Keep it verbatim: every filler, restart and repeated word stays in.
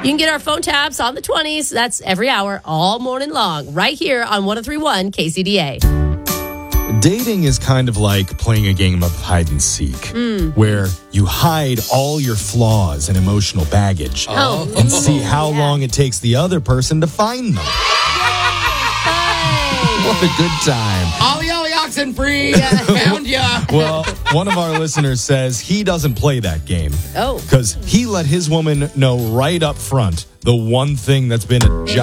You can get our phone taps on the twenties. That's every hour, all morning long, right here on one oh three point one K C D A. Dating is kind of like playing a game of hide and seek, mm. where you hide all your flaws and emotional baggage oh. and see how yeah. long it takes the other person to find them. What a good time. Ollie, Ollie, oxen free. Found ya. Well, one of our listeners says he doesn't play that game. Oh. Because he let his woman know right up front the one thing that's been a job